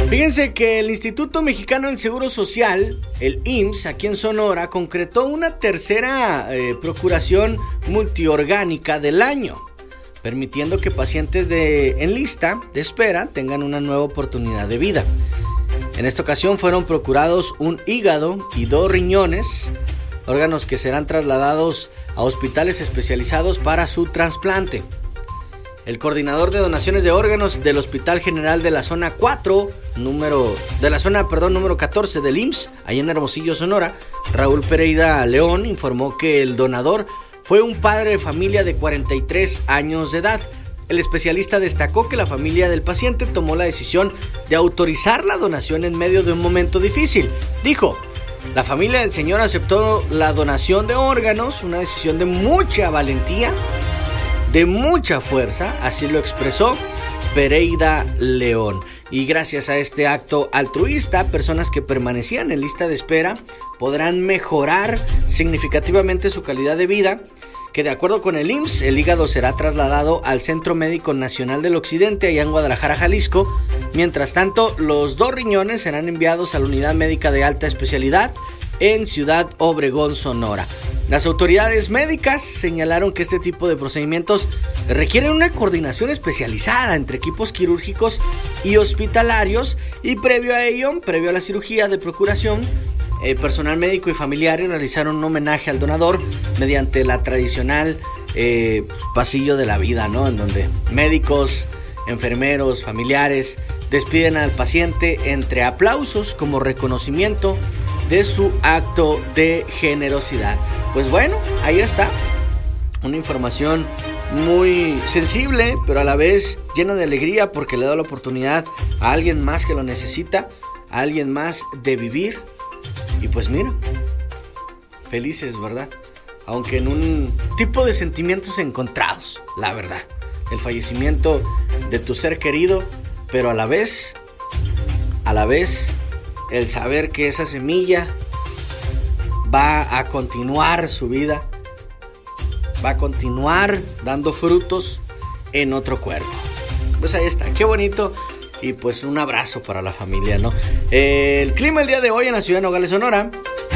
Fíjense que el Instituto Mexicano del Seguro Social, el IMSS, aquí en Sonora, concretó una tercera procuración multiorgánica del año, permitiendo que pacientes en lista de espera tengan una nueva oportunidad de vida. En esta ocasión fueron procurados un hígado y 2 riñones, órganos que serán trasladados a hospitales especializados para su trasplante. El coordinador de donaciones de órganos del Hospital General de la Zona 4, número 14 del IMSS, ahí en Hermosillo, Sonora, Raúl Pereira León, informó que el donador fue un padre de familia de 43 años de edad. El especialista destacó que la familia del paciente tomó la decisión de autorizar la donación en medio de un momento difícil. Dijo: la familia del señor aceptó la donación de órganos, una decisión de mucha valentía, de mucha fuerza, así lo expresó Pereira León. Y gracias a este acto altruista, personas que permanecían en lista de espera podrán mejorar significativamente su calidad de vida, que de acuerdo con el IMSS, el hígado será trasladado al Centro Médico Nacional del Occidente, allá en Guadalajara, Jalisco. Mientras tanto, los 2 riñones serán enviados a la Unidad Médica de Alta Especialidad en Ciudad Obregón, Sonora. Las autoridades médicas señalaron que este tipo de procedimientos requieren una coordinación especializada entre equipos quirúrgicos y hospitalarios, y previo a la cirugía de procuración, personal médico y familiares realizaron un homenaje al donador mediante la tradicional pasillo de la vida, ¿no? En donde médicos, enfermeros, familiares despiden al paciente entre aplausos como reconocimiento de su acto de generosidad. Pues bueno, ahí está, una información muy sensible, pero a la vez llena de alegría, porque le da la oportunidad a alguien más que lo necesita, a alguien más de vivir. Y pues mira, felices, ¿verdad? Aunque en un tipo de sentimientos encontrados, la verdad. El fallecimiento de tu ser querido, pero a la vez, el saber que esa semilla va a continuar su vida, va a continuar dando frutos en otro cuerpo. Pues ahí está, qué bonito. Y pues un abrazo para la familia, ¿no? El clima el día de hoy en la ciudad de Nogales, Sonora.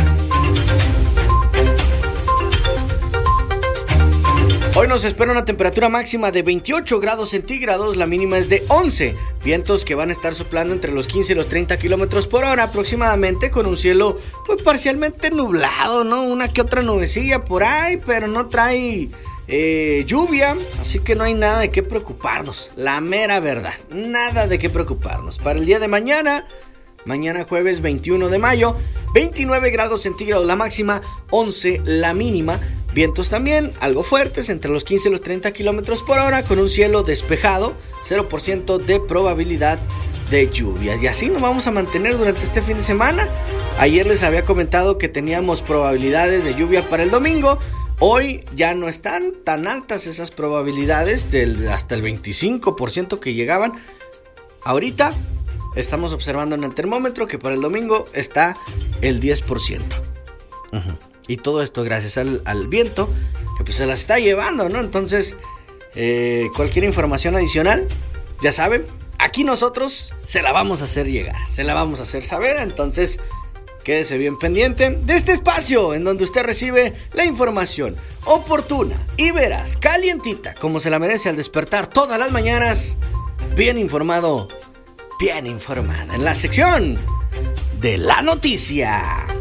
Hoy nos espera una temperatura máxima de 28 grados centígrados, la mínima es de 11. Vientos que van a estar soplando entre los 15 y los 30 kilómetros por hora aproximadamente, con un cielo pues parcialmente nublado, ¿no? Una que otra nubecilla por ahí, pero no trae lluvia, así que no hay nada de qué preocuparnos, la mera verdad, nada de qué preocuparnos. Para el día de mañana jueves 21 de mayo, 29 grados centígrados la máxima, 11 la mínima. Vientos también algo fuertes entre los 15 y los 30 kilómetros por hora, con un cielo despejado, 0% de probabilidad de lluvias. Y así nos vamos a mantener durante este fin de semana. Ayer les había comentado que teníamos probabilidades de lluvia para el domingo. Hoy ya no están tan altas esas probabilidades, hasta el 25% que llegaban. Ahorita estamos observando en el termómetro que para el domingo está el 10%. Y todo esto gracias al viento, que pues se la está llevando, ¿no? Entonces, cualquier información adicional, ya saben, aquí nosotros se la vamos a hacer llegar, se la vamos a hacer saber. Entonces, quédese bien pendiente de este espacio en donde usted recibe la información oportuna y veraz, calientita, como se la merece al despertar todas las mañanas. Bien informado, bien informada, en la sección de la noticia.